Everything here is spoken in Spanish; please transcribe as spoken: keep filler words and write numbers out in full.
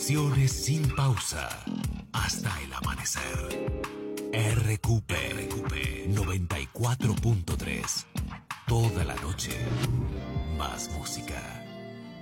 Conversaciones sin pausa hasta el amanecer. R Q P, R Q P noventa y cuatro punto tres. Toda la noche, más música.